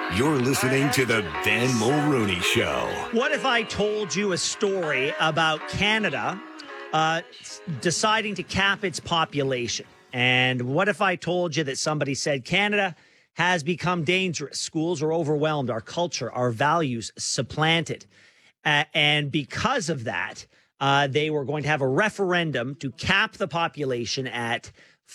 You're listening to the Ben Mulrooney Show. What if I told you a story about Canada deciding to cap its population? And what if I told you that somebody said Canada has become dangerous, schools are overwhelmed, our culture, our values supplanted. And because of that, they were going to have a referendum to cap the population at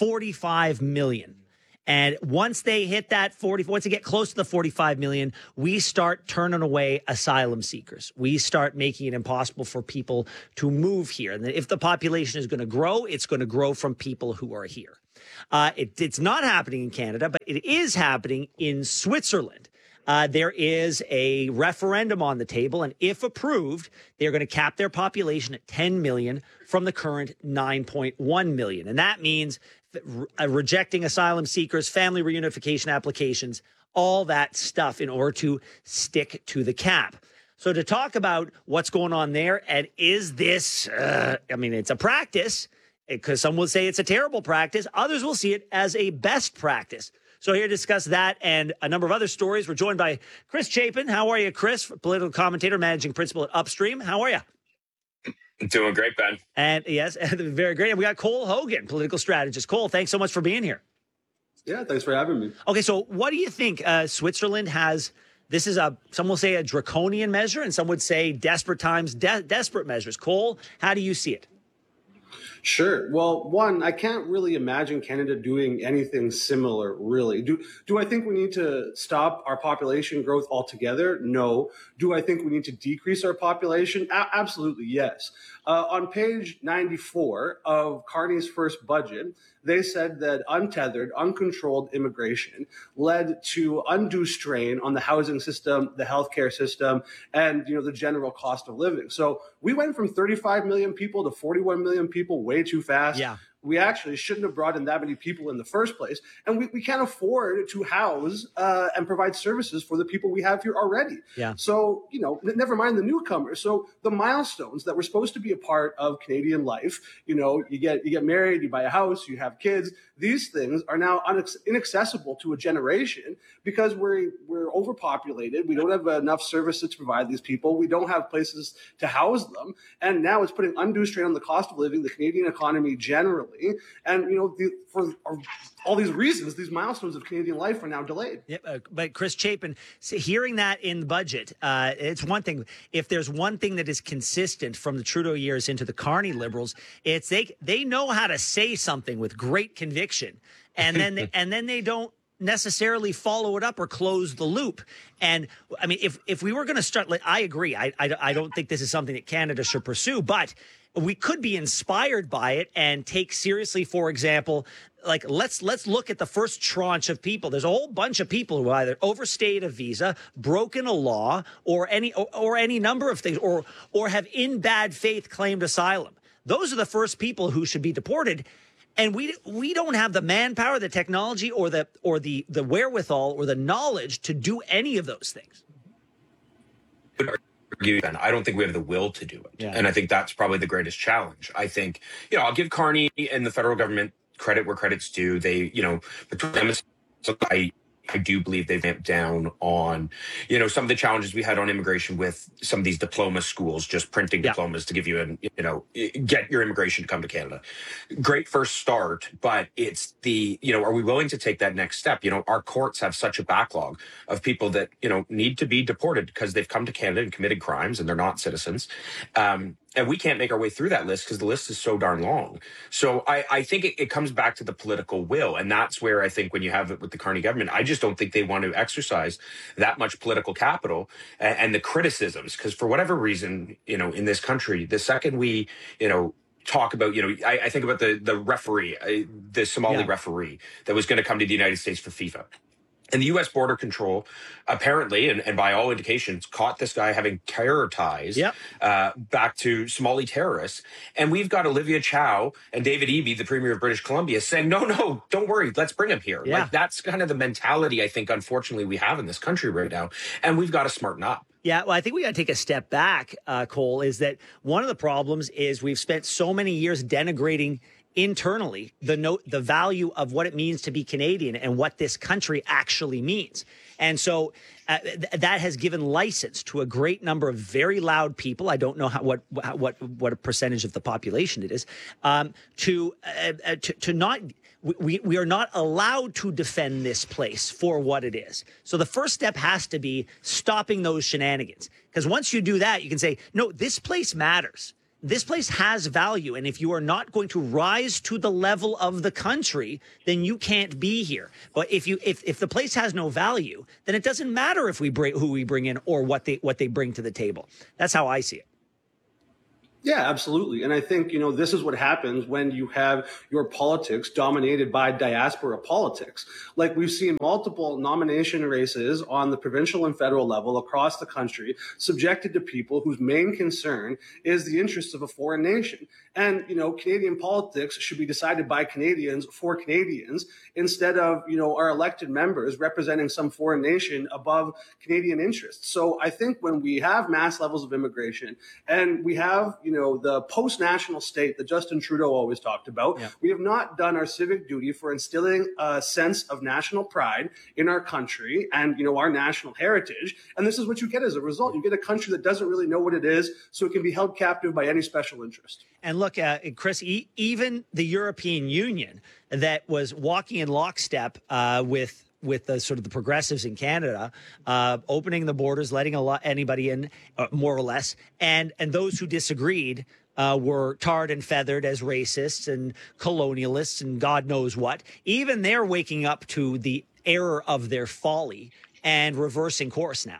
45 million. And once they hit that once they get close to the 45 million, we start turning away asylum seekers. We start making it impossible for people to move here. And if the population is going to grow, it's going to grow from people who are here. It's not happening in Canada, but it is happening in Switzerland. There is a referendum on the table, and if approved, they're going to cap their population at 10 million from the current 9.1 million. And that means rejecting asylum seekers, family reunification applications, all that stuff in order to stick to the cap. So to talk about what's going on there, and is this, it's a practice, because some will say it's a terrible practice. Others will see it as a best practice. So here to discuss that and a number of other stories, we're joined by Chris Chapin. How are you, Chris? Political commentator, managing principal at Upstream. How are you? Doing great, Ben. And yes, very great. And we got Cole Hogan, political strategist. Cole, thanks so much for being here. Yeah, thanks for having me. Okay, so what do you think Switzerland has? This is some will say a draconian measure, and some would say desperate times, desperate measures. Cole, how do you see it? Sure. Well, one, I can't really imagine Canada doing anything similar, really. Do I think we need to stop our population growth altogether? No. Do I think we need to decrease our population? Absolutely, yes. On page 94 of Carney's first budget, they said that untethered, uncontrolled immigration led to undue strain on the housing system, the healthcare system, and the general cost of living. So we went from 35 million people to 41 million people way too fast. Yeah. We actually shouldn't have brought in that many people in the first place. And we can't afford to house and provide services for the people we have here already. Yeah. So, never mind the newcomers. So the milestones that were supposed to be a part of Canadian life, you get married, you buy a house, you have kids. These things are now inaccessible to a generation because we're overpopulated. We don't have enough services to provide these people. We don't have places to house them. And now it's putting undue strain on the cost of living, the Canadian economy generally. And, for all these reasons, these milestones of Canadian life are now delayed. Yep, but Chris Chapin, hearing that in the budget, it's one thing. If there's one thing that is consistent from the Trudeau years into the Carney Liberals, it's they know how to say something with great conviction, and then they don't necessarily follow it up or close the loop. And I mean, if we were going to start, I agree. I don't think this is something that Canada should pursue, but we could be inspired by it and take seriously, for example, like let's look at the first tranche of people. There's a whole bunch of people who either overstayed a visa, broken a law, or any number of things, or have in bad faith claimed asylum. Those are the first people who should be deported. And we don't have the manpower, the technology, or the wherewithal or the knowledge to do any of those things. I don't think we have the will to do it. Yeah. And I think that's probably the greatest challenge. I think, I'll give Carney and the federal government credit where credit's due. They, between them, I do believe they've amped down on, some of the challenges we had on immigration with some of these diploma schools, just printing diplomas to give you get your immigration to come to Canada. Great first start, but it's are we willing to take that next step? Our courts have such a backlog of people that, need to be deported because they've come to Canada and committed crimes and they're not citizens. And we can't make our way through that list because the list is so darn long. So I think it comes back to the political will. And that's where I think when you have it with the Carney government, I just don't think they want to exercise that much political capital and the criticisms. Because for whatever reason, in this country, the second we, talk about, I think about the referee, the Somali referee that was going to come to the United States for FIFA. And the U.S. Border Control apparently, and by all indications, caught this guy having terror ties back to Somali terrorists. And we've got Olivia Chow and David Eby, the Premier of British Columbia, saying, no, don't worry, let's bring him here. Yeah. Like, that's kind of the mentality I think, unfortunately, we have in this country right now. And we've got to smarten up. Yeah, well, I think we got to take a step back, Cole, is that one of the problems is we've spent so many years denigrating internally the value of what it means to be Canadian and what this country actually means. And so that has given license to a great number of very loud people. I don't know what a percentage of the population it is, to not. We are not allowed to defend this place for what it is. So the first step has to be stopping those shenanigans. Because once you do that, you can say, no, this place matters. This place has value. And if you are not going to rise to the level of the country, then you can't be here. But if the place has no value, then it doesn't matter if who we bring in or what they bring to the table. That's how I see it. Yeah, absolutely. And I think, this is what happens when you have your politics dominated by diaspora politics. Like we've seen multiple nomination races on the provincial and federal level across the country subjected to people whose main concern is the interests of a foreign nation. And, Canadian politics should be decided by Canadians for Canadians instead of, our elected members representing some foreign nation above Canadian interests. So I think when we have mass levels of immigration and we have, the post-national state that Justin Trudeau always talked about, we have not done our civic duty for instilling a sense of national pride in our country and, our national heritage. And this is what you get as a result. You get a country that doesn't really know what it is, so it can be held captive by any special interest. And look, Chris, even the European Union that was walking in lockstep with the sort of the progressives in Canada, opening the borders, letting anybody in, more or less, and those who disagreed were tarred and feathered as racists and colonialists and God knows what. Even they're waking up to the error of their folly and reversing course now.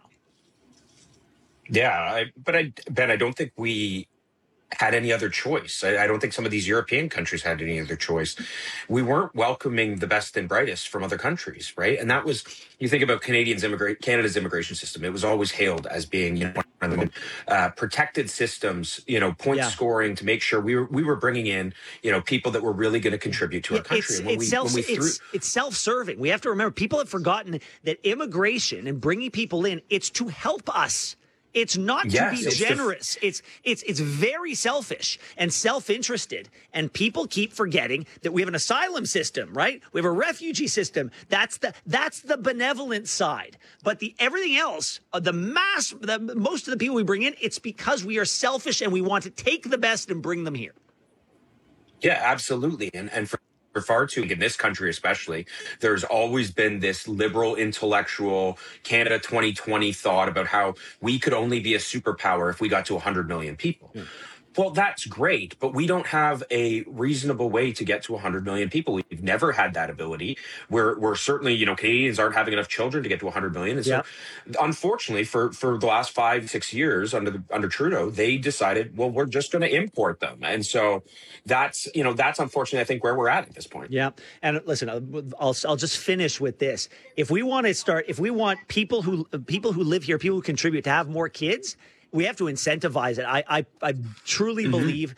Yeah, Ben, I don't think we had any other choice. I don't think some of these European countries had any other choice. We weren't welcoming the best and brightest from other countries, right? And that was, you think about Canada's immigration system, it was always hailed as being, one of the protected systems, point scoring to make sure we were bringing in, people that were really going to contribute to our country. It's self-serving. We have to remember, people have forgotten that immigration and bringing people in, it's to help us. It's not to be generous. It's very selfish and self-interested. And people keep forgetting that we have an asylum system, right? We have a refugee system. That's the benevolent side. But everything else, most of the people we bring in, it's because we are selfish and we want to take the best and bring them here. Yeah, absolutely. And for far too, in this country especially, there's always been this liberal intellectual Canada 2020 thought about how we could only be a superpower if we got to 100 million people. Well, that's great, but we don't have a reasonable way to get to 100 million people. We've never had that ability. We're certainly, Canadians aren't having enough children to get to 100 million. And so, unfortunately, for the last 5-6 years under Trudeau, they decided, well, we're just going to import them. And so that's unfortunately, I think, where we're at this point. Yeah. And listen, I'll just finish with this. If we want people who live here, people who contribute to have more kids, we have to incentivize it. I truly believe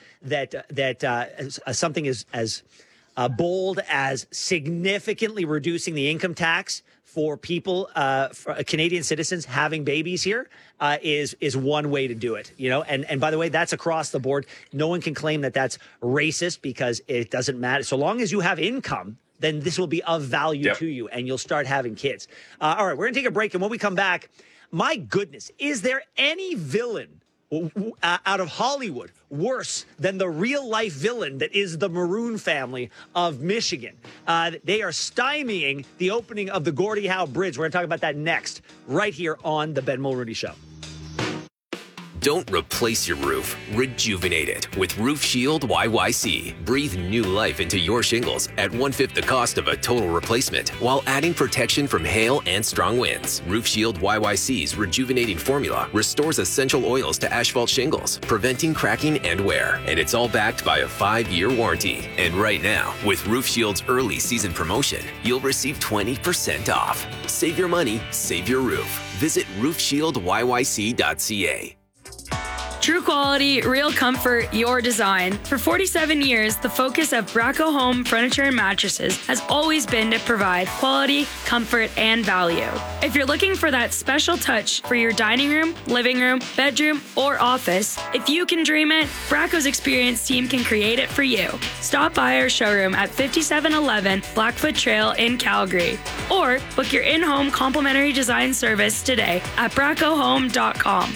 that something as bold as significantly reducing the income tax for people, for Canadian citizens having babies here, is one way to do it. And by the way, that's across the board. No one can claim that that's racist because it doesn't matter. So long as you have income, then this will be of value to you, and you'll start having kids. All right, we're going to take a break, and when we come back, my goodness, is there any villain out of Hollywood worse than the real-life villain that is the Maroon family of Michigan? They are stymieing the opening of the Gordie Howe Bridge. We're going to talk about that next, right here on The Ben Mulroney Show. Don't replace your roof. Rejuvenate it with Roof Shield YYC. Breathe new life into your shingles at 1/5 the cost of a total replacement while adding protection from hail and strong winds. Roof Shield YYC's rejuvenating formula restores essential oils to asphalt shingles, preventing cracking and wear. And it's all backed by a 5-year warranty. And right now, with Roof Shield's early season promotion, you'll receive 20% off. Save your money, save your roof. Visit roofshieldyyc.ca. True quality, real comfort, your design. For 47 years, the focus of Bracco Home Furniture and Mattresses has always been to provide quality, comfort, and value. If you're looking for that special touch for your dining room, living room, bedroom, or office, if you can dream it, Bracco's experienced team can create it for you. Stop by our showroom at 5711 Blackfoot Trail in Calgary, or book your in-home complimentary design service today at braccohome.com.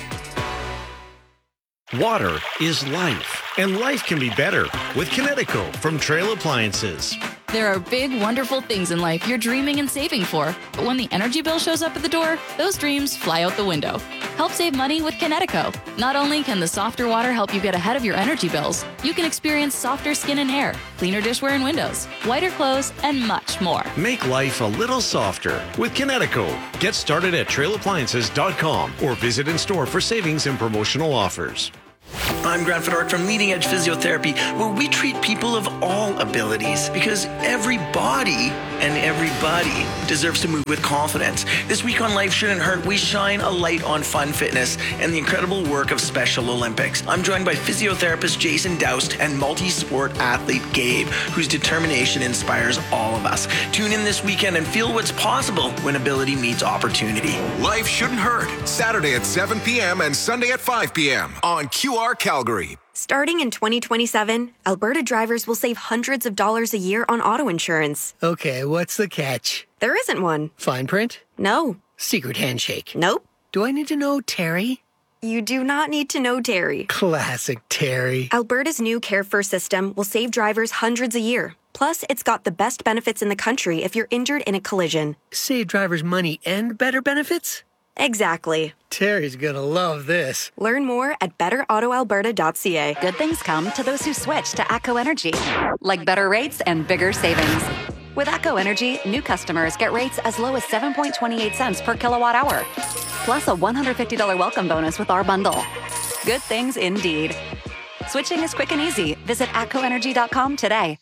Water is life, and life can be better with Kinetico from Trail Appliances. There are big, wonderful things in life you're dreaming and saving for. But when the energy bill shows up at the door, those dreams fly out the window. Help save money with Kinetico. Not only can the softer water help you get ahead of your energy bills, you can experience softer skin and hair, cleaner dishware and windows, whiter clothes, and much more. Make life a little softer with Kinetico. Get started at trailappliances.com or visit in store for savings and promotional offers. I'm Grant Fedork from Leading Edge Physiotherapy, where we treat people of all abilities because every body and everybody deserves to move with confidence. This week on Life Shouldn't Hurt, we shine a light on fun fitness and the incredible work of Special Olympics. I'm joined by physiotherapist Jason Doust and multi-sport athlete Gabe, whose determination inspires all of us. Tune in this weekend and feel what's possible when ability meets opportunity. Life Shouldn't Hurt, Saturday at 7 p.m. and Sunday at 5 p.m. on QR Calgary. Starting in 2027, Alberta drivers will save hundreds of dollars a year on auto insurance. Okay, what's the catch? There isn't one. Fine print? No. Secret handshake? Nope. Do I need to know Terry? You do not need to know Terry. Classic Terry. Alberta's new Care First system will save drivers hundreds a year. Plus, it's got the best benefits in the country if you're injured in a collision. Save drivers money and better benefits? Exactly. Terry's gonna love this. Learn more at betterautoalberta.ca. Good things come to those who switch to ATCO Energy, like better rates and bigger savings. With ATCO Energy, new customers get rates as low as 7.28 cents per kilowatt hour, plus a $150 welcome bonus with our bundle. Good things indeed. Switching is quick and easy. Visit atcoenergy.com today.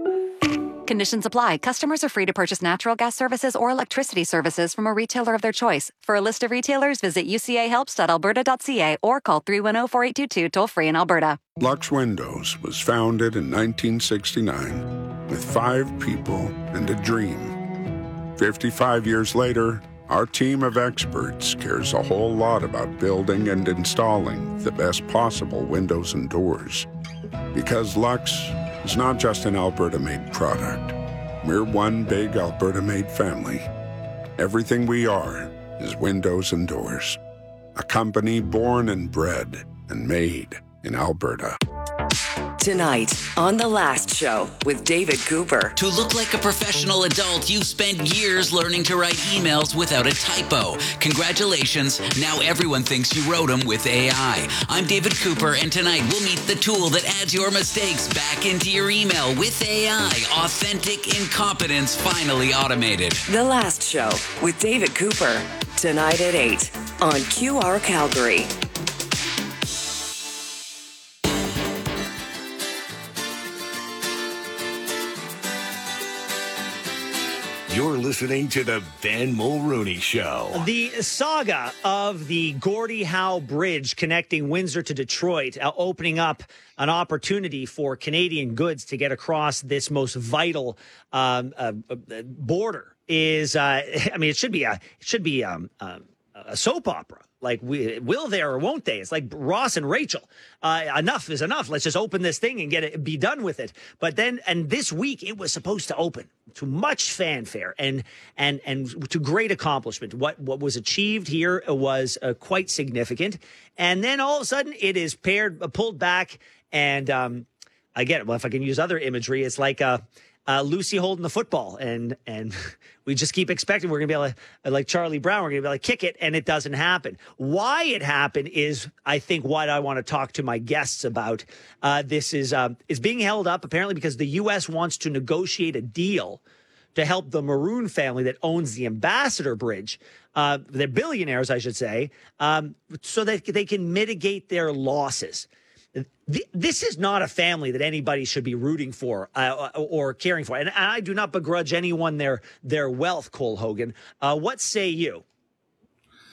Conditions apply. Customers are free to purchase natural gas services or electricity services from a retailer of their choice. For a list of retailers, visit ucahelps.alberta.ca or call 310-4822 toll-free in Alberta. Lux Windows was founded in 1969 with 5 people and a dream. 55 years later, our team of experts cares a whole lot about building and installing the best possible windows and doors. Because Lux is not just an Alberta-made product. We're one big Alberta-made family. Everything we are is windows and doors. A company born and bred and made in Alberta. Tonight on The Last Show with David Cooper. To look like a professional adult, you've spent years learning to write emails without a typo. Congratulations. Now everyone thinks you wrote them with AI. I'm David Cooper, and tonight we'll meet the tool that adds your mistakes back into your email with AI. Authentic incompetence finally automated. The Last Show with David Cooper. Tonight at 8 on QR Calgary. You're listening to the Ben Mulrooney Show. The saga of the Gordie Howe Bridge connecting Windsor to Detroit, opening up an opportunity for Canadian goods to get across this most vital border is, it should be a soap opera. Like, will there or won't they? It's like Ross and Rachel. Enough is enough. Let's just open this thing and be done with it. But then, and this week, it was supposed to open to much fanfare and to great accomplishment. What was achieved here was quite significant. And then all of a sudden, it is pulled back. And again, well, if I can use other imagery, it's like Lucy holding the football, and we just keep expecting we're going to be able to, like Charlie Brown, we're going to be able to kick it, and it doesn't happen. Why it happened is, I think, what I want to talk to my guests about. This is being held up apparently because the U.S. wants to negotiate a deal to help the Maroon family that owns the Ambassador Bridge. They're billionaires, I should say, so that they can mitigate their losses. This is not a family that anybody should be rooting for or caring for. And I do not begrudge anyone their wealth, Cole Hogan. What say you?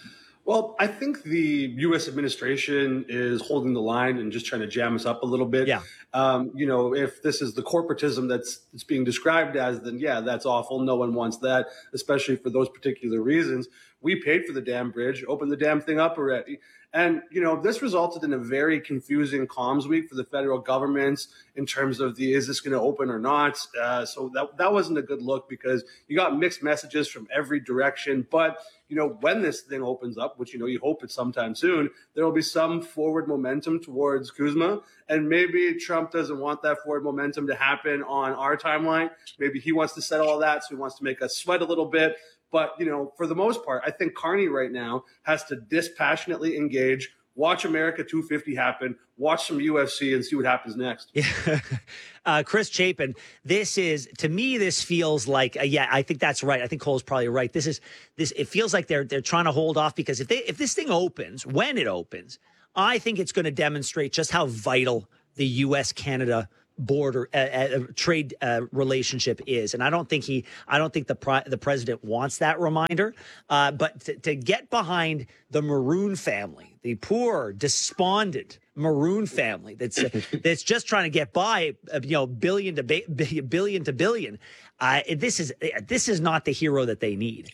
Well, I think the U.S. administration is holding the line and just trying to jam us up a little bit. Yeah. If this is the corporatism that's being described as, then yeah, that's awful. No one wants that, especially for those particular reasons. We paid for the damn bridge, opened the damn thing up already. And, this resulted in a very confusing comms week for the federal governments in terms of is this going to open or not? So that wasn't a good look because you got mixed messages from every direction. But, when this thing opens up, which, you hope it's sometime soon, there will be some forward momentum towards Kuzma. And maybe Trump doesn't want that forward momentum to happen on our timeline. Maybe he wants to settle all that. So he wants to make us sweat a little bit. But, for the most part, I think Carney right now has to dispassionately engage, watch America 250 happen, watch some UFC and see what happens next. Yeah. Chris Chapin, to me, this feels like, I think that's right. I think Cole's probably right. It feels like they're trying to hold off because if this thing opens, when it opens, I think it's going to demonstrate just how vital the U.S.-Canada border trade relationship is, and I don't think the president wants that reminder. But to get behind the Maroon family, the poor, despondent Maroon family that's just trying to get by, billion to billion. This is not the hero that they need.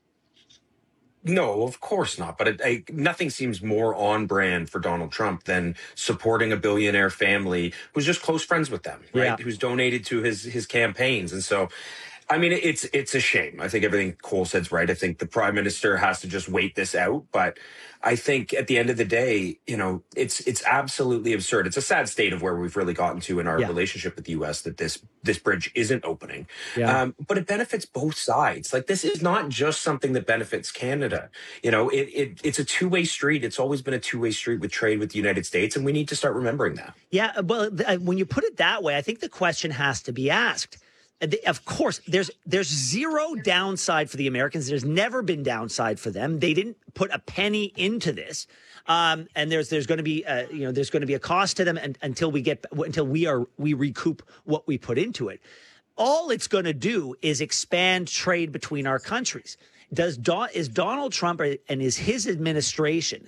No, of course not. But nothing seems more on brand for Donald Trump than supporting a billionaire family who's just close friends with them, right? Yeah. Who's donated to his campaigns. And so, I mean, it's a shame. I think everything Cole said's right. I think the prime minister has to just wait this out. But I think at the end of the day, it's absolutely absurd. It's a sad state of where we've really gotten to in our relationship with the U.S. that this bridge isn't opening. Yeah. But it benefits both sides. Like, this is not just something that benefits Canada. It's a two-way street. It's always been a two-way street with trade with the United States, and we need to start remembering that. Yeah, well, when you put it that way, I think the question has to be asked. Of course, there's zero downside for the Americans. There's never been downside for them. They didn't put a penny into this, and there's going to be there's going to be a cost to them until we recoup what we put into it. All it's going to do is expand trade between our countries. Is Donald Trump and is his administration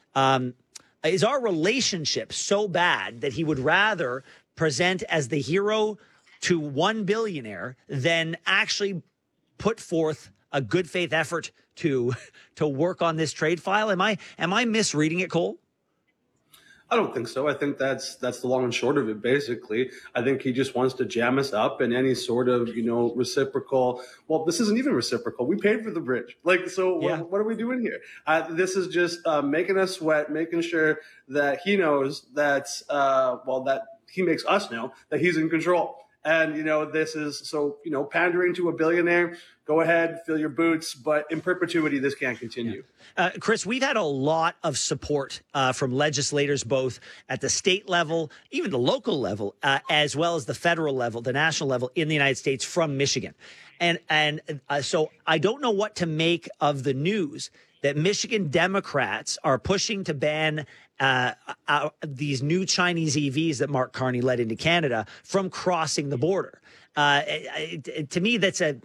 is our relationship so bad that he would rather present as the hero to one billionaire than actually put forth a good faith effort to work on this trade file? Am I misreading it, Cole? I don't think so. I think that's the long and short of it, basically. I think he just wants to jam us up in any sort of, reciprocal. Well, this isn't even reciprocal. We paid for the bridge. What are we doing here? This is just making us sweat, making sure that he knows that he makes us know that he's in control. And, this is so, pandering to a billionaire, go ahead, fill your boots. But in perpetuity, this can't continue. Chris, we've had a lot of support from legislators, both at the state level, even the local level, as well as the federal level, the national level in the United States from Michigan. And so I don't know what to make of the news that Michigan Democrats are pushing to ban these new Chinese EVs that Mark Carney led into Canada from crossing the border. To me, that's I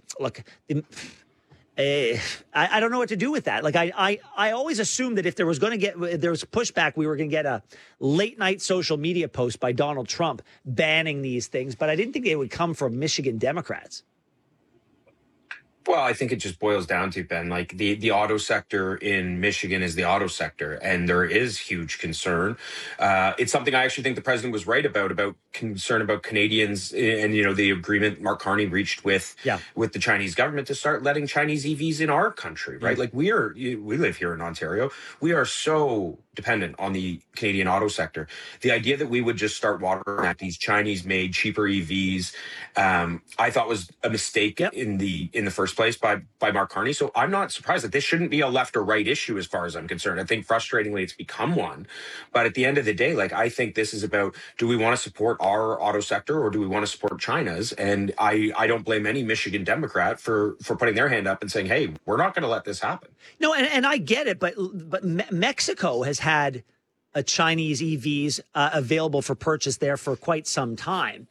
don't know what to do with that. I always assumed that if there was pushback, we were going to get a late night social media post by Donald Trump banning these things, but I didn't think they would come from Michigan Democrats. Well, I think it just boils down to, Ben, like the auto sector in Michigan is the auto sector, and there is huge concern. It's something I actually think the president was right about concern about Canadians and, the agreement Mark Carney reached with the Chinese government to start letting Chinese EVs in our country, right? Like we live here in Ontario. We are so dependent on the Canadian auto sector. The idea that we would just start watering at these Chinese-made cheaper EVs, I thought was a mistake in the first place by Mark Carney. So I'm not surprised that this shouldn't be a left or right issue as far as I'm concerned. I think frustratingly it's become one. But at the end of the day, I think this is about, do we want to support our auto sector or do we want to support China's? And I don't blame any Michigan Democrat for putting their hand up and saying, hey, we're not going to let this happen. No, and I get it, but Mexico has had a Chinese EVs available for purchase there for quite some time.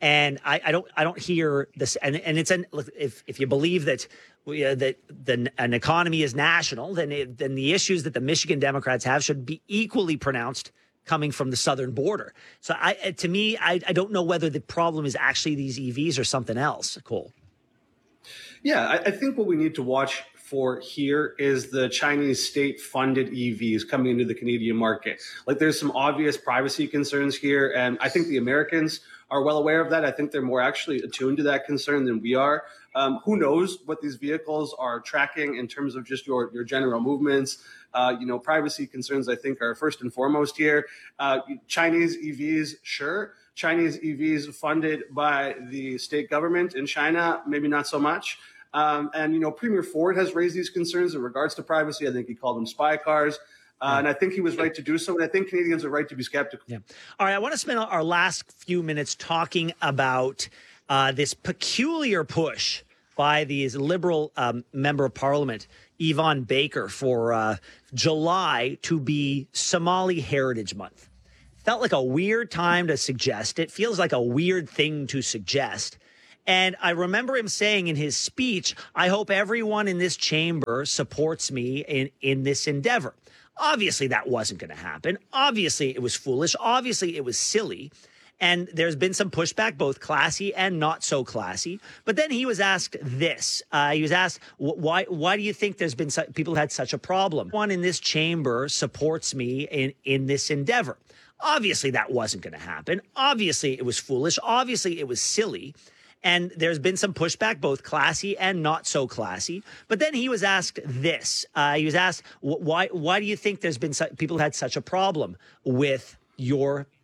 And I don't hear this. And it's if you believe that an economy is national, then the issues that the Michigan Democrats have should be equally pronounced coming from the southern border. So to me, I don't know whether the problem is actually these EVs or something else, Cole. Yeah, I think what we need to watch for here is the Chinese state-funded EVs coming into the Canadian market. Like, there's some obvious privacy concerns here, and I think the Americans are well aware of that. I think they're more actually attuned to that concern than we are. Who knows what these vehicles are tracking in terms of just your general movements. Privacy concerns, I think, are first and foremost here. Chinese EVs, sure. Chinese EVs funded by the state government in China, maybe not so much. Premier Ford has raised these concerns in regards to privacy. I think he called them spy cars. And I think he was right to do so. And I think Canadians are right to be skeptical. Yeah. All right. I want to spend our last few minutes talking about this peculiar push by the Liberal member of Parliament, Yvonne Baker, for July to be Somali Heritage Month. Felt like a weird time to suggest it. Feels like a weird thing to suggest. And I remember him saying in his speech, I hope everyone in this chamber supports me in this endeavor. Obviously, that wasn't going to happen. Obviously, it was foolish. Obviously, it was silly. And there's been some pushback, both classy and not so classy. But then he was asked this. He was asked, why do you think there's been people had such a problem? One in this chamber supports me in this endeavor. Obviously, that wasn't going to happen. Obviously, it was foolish. Obviously, it was silly. And there's been some pushback, both classy and not so classy. But then he was asked this. He was asked, why do you think there's been people had such a problem with your